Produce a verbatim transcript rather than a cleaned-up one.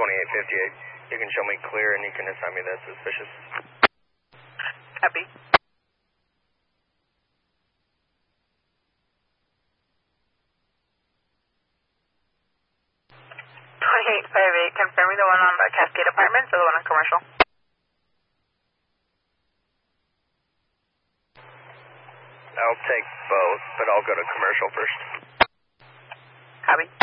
twenty-eight fifty-eight. You can show me clear and you can assign me that suspicious. Copy. twenty-eight fifty-eight, confirming the one on the Cascade Apartments or the one on Commercial? I'll take both, but I'll go to Commercial first. Copy.